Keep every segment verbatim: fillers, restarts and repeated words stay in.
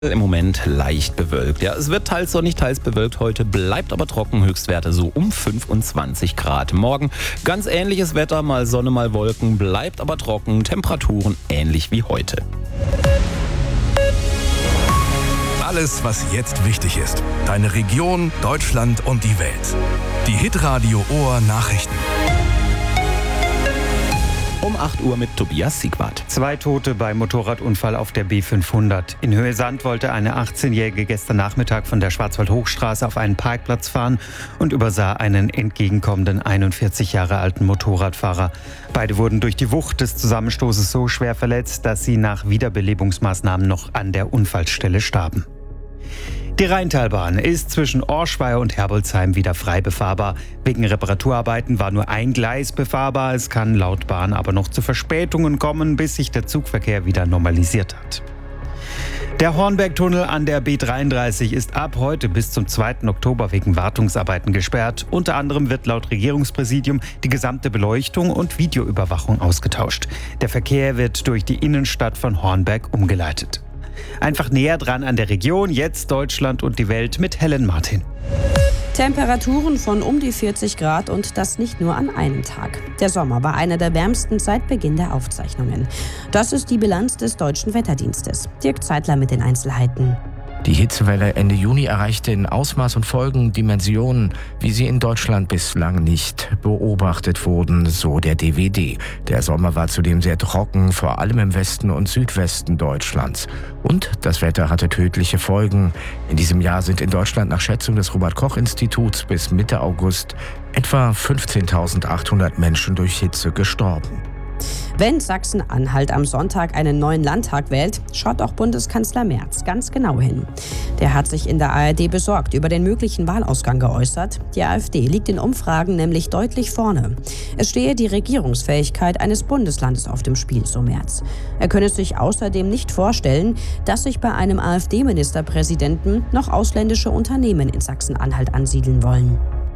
Im Moment leicht bewölkt. Ja, es wird teils sonnig, teils bewölkt heute, bleibt aber trocken, Höchstwerte so um fünfundzwanzig Grad. Morgen ganz ähnliches Wetter, mal Sonne, mal Wolken, bleibt aber trocken, Temperaturen ähnlich wie heute. Alles, was jetzt wichtig ist. Deine Region, Deutschland und die Welt. Die Hitradio Ohr Nachrichten. Um acht Uhr mit Tobias Siegwart. Zwei Tote beim Motorradunfall auf der B fünfhundert. In Höhe Sand wollte eine achtzehnjährige gestern Nachmittag von der Schwarzwald-Hochstraße auf einen Parkplatz fahren und übersah einen entgegenkommenden einundvierzig Jahre alten Motorradfahrer. Beide wurden durch die Wucht des Zusammenstoßes so schwer verletzt, dass sie nach Wiederbelebungsmaßnahmen noch an der Unfallstelle starben. Die Rheintalbahn ist zwischen Orschweier und Herbolzheim wieder frei befahrbar. Wegen Reparaturarbeiten war nur ein Gleis befahrbar. Es kann laut Bahn aber noch zu Verspätungen kommen, bis sich der Zugverkehr wieder normalisiert hat. Der Hornbergtunnel an der B dreiunddreißig ist ab heute bis zum zweiten Oktober wegen Wartungsarbeiten gesperrt. Unter anderem wird laut Regierungspräsidium die gesamte Beleuchtung und Videoüberwachung ausgetauscht. Der Verkehr wird durch die Innenstadt von Hornberg umgeleitet. Einfach näher dran an der Region, jetzt Deutschland und die Welt mit Helen Martin. Temperaturen von um die vierzig Grad und das nicht nur an einem Tag. Der Sommer war einer der wärmsten seit Beginn der Aufzeichnungen. Das ist die Bilanz des Deutschen Wetterdienstes. Dirk Zeitler mit den Einzelheiten. Die Hitzewelle Ende Juni erreichte in Ausmaß und Folgen Dimensionen, wie sie in Deutschland bislang nicht beobachtet wurden, so der D W D. Der Sommer war zudem sehr trocken, vor allem im Westen und Südwesten Deutschlands. Und das Wetter hatte tödliche Folgen. In diesem Jahr sind in Deutschland nach Schätzung des Robert-Koch-Instituts bis Mitte August etwa fünfzehntausendachthundert Menschen durch Hitze gestorben. Wenn Sachsen-Anhalt am Sonntag einen neuen Landtag wählt, schaut auch Bundeskanzler Merz ganz genau hin. Der hat sich in der A R D besorgt über den möglichen Wahlausgang geäußert. Die AfD liegt in Umfragen nämlich deutlich vorne. Es stehe die Regierungsfähigkeit eines Bundeslandes auf dem Spiel, so Merz. Er könne sich außerdem nicht vorstellen, dass sich bei einem AfD-Ministerpräsidenten noch ausländische Unternehmen in Sachsen-Anhalt ansiedeln wollen.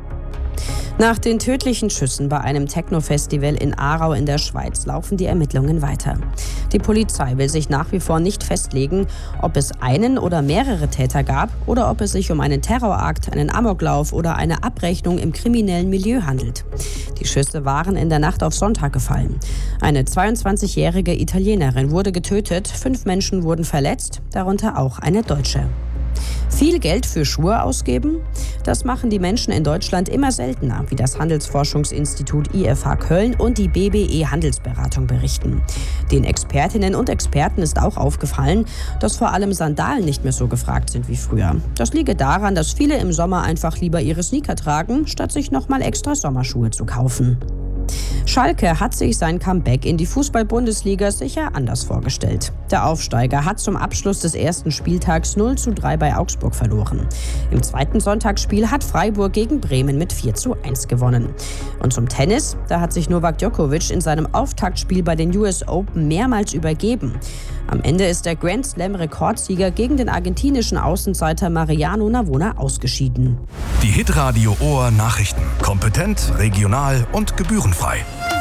Nach den tödlichen Schüssen bei einem Techno-Festival in Aarau in der Schweiz laufen die Ermittlungen weiter. Die Polizei will sich nach wie vor nicht festlegen, ob es einen oder mehrere Täter gab oder ob es sich um einen Terrorakt, einen Amoklauf oder eine Abrechnung im kriminellen Milieu handelt. Die Schüsse waren in der Nacht auf Sonntag gefallen. Eine zweiundzwanzigjährige Italienerin wurde getötet, fünf Menschen wurden verletzt, darunter auch eine Deutsche. Viel Geld für Schuhe ausgeben? Das machen die Menschen in Deutschland immer seltener, wie das Handelsforschungsinstitut I F H Köln und die B B E Handelsberatung berichten. Den Expertinnen und Experten ist auch aufgefallen, dass vor allem Sandalen nicht mehr so gefragt sind wie früher. Das liege daran, dass viele im Sommer einfach lieber ihre Sneaker tragen, statt sich nochmal extra Sommerschuhe zu kaufen. Schalke hat sich sein Comeback in die Fußball-Bundesliga sicher anders vorgestellt. Der Aufsteiger hat zum Abschluss des ersten Spieltags null zu drei bei Augsburg verloren. Im zweiten Sonntagsspiel hat Freiburg gegen Bremen mit vier zu eins gewonnen. Und zum Tennis, da hat sich Novak Djokovic in seinem Auftaktspiel bei den U S Open mehrmals übergeben. Am Ende ist der Grand Slam-Rekordsieger gegen den argentinischen Außenseiter Mariano Navona ausgeschieden. Die Hitradio Ohr Nachrichten. Kompetent, regional und gebührenfrei.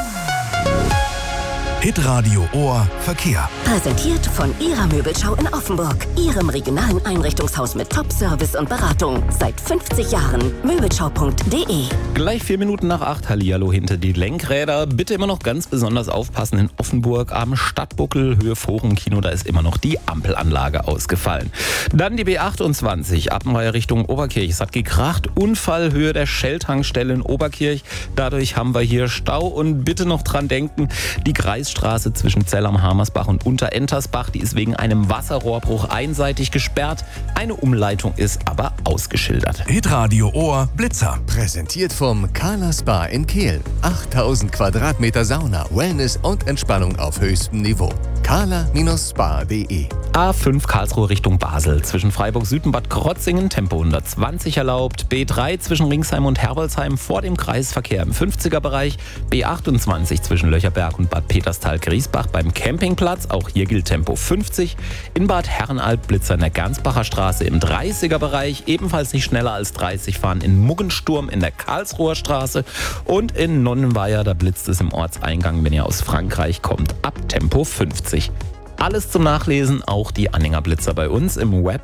Hitradio Ohr Verkehr. Präsentiert von Ihrer Möbelschau in Offenburg. Ihrem regionalen Einrichtungshaus mit Top-Service und Beratung. Seit fünfzig Jahren. Möbelschau punkt de. Gleich vier Minuten nach acht, hallihallo hinter die Lenkräder. Bitte immer noch ganz besonders aufpassen in Offenburg am Stadtbuckel, Höhe Forum-Kino, da ist immer noch die Ampelanlage ausgefallen. Dann die B achtundzwanzig, Appenweier Richtung Oberkirch. Es hat gekracht, Unfall, Höhe der Shell-Tankstelle in Oberkirch. Dadurch haben wir hier Stau und bitte noch dran denken, die Kreisstraße zwischen Zell am Hamersbach und Unterentersbach, die ist wegen einem Wasserrohrbruch einseitig gesperrt. Eine Umleitung ist aber ausgeschildert. Hitradio Ohr Blitzer. Präsentiert vom Carla Spa in Kehl. achttausend Quadratmeter Sauna, Wellness und Entspannung auf höchstem Niveau. carla Spa punkt de. A fünf Karlsruhe Richtung Basel. Zwischen Freiburg Süd und Bad Krotzingen Tempo hundertzwanzig erlaubt. B drei zwischen Ringsheim und Herbolzheim vor dem Kreisverkehr im fünfziger-Bereich. B achtundzwanzig zwischen Löcherberg und Bad Peterstal-Griesbach beim Campingplatz. Auch hier gilt Tempo fünfzig. In Bad Herrenalb Blitzer in der Gernsbacher Straße im dreißiger-Bereich. Ebenfalls nicht schneller als dreißig fahren in Muggensturm in der Karlsruher Straße. Und in Nonnenweier, da blitzt es im Ortseingang, wenn ihr aus Frankreich kommt, ab Tempo fünfzig. Alles zum Nachlesen, auch die Anhängerblitzer bei uns im Web